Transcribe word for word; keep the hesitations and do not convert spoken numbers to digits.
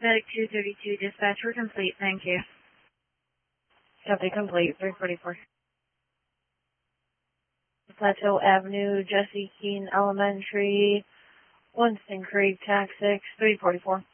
Medic two thirty-two, dispatch, we're complete, thank you. Copy complete, three forty-four. Plateau Avenue, Jesse Keene Elementary, Winston Creek, Tax six, three forty-four.